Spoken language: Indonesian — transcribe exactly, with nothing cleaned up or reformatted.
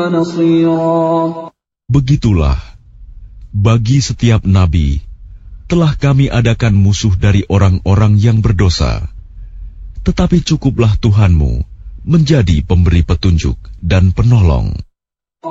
نصيرا. Begitulah, bagi setiap nabi telah kami adakan musuh dari orang-orang yang berdosa. Tetapi cukuplah Tuhanmu menjadi pemberi petunjuk dan penolong.